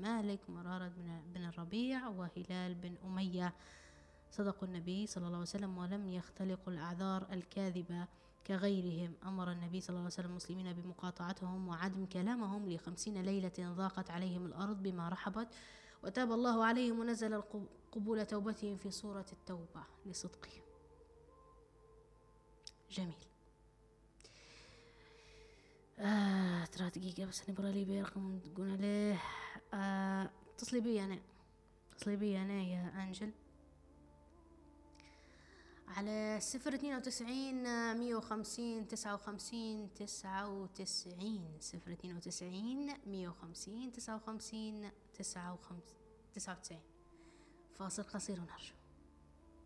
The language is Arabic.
مالك، مرارة بن الربيع، وهلال بن أمية. صدقوا النبي صلى الله عليه وسلم ولم يختلقوا الأعذار الكاذبة كغيرهم. أمر النبي صلى الله عليه وسلم المسلمين بمقاطعتهم وعدم كلامهم ل50 ليلة ضاقت عليهم الأرض بما رحبت، وتاب الله عليهم ونزل قبول توبتهم في سورة التوبة لصدقهم. جميل. ترى دقيقة بس نبغى لي برقم تقول عليه. اتصلي بي أنا يا أنجل على 092 150 59 99 092 150 59 99. فاصل قصير ونرجع.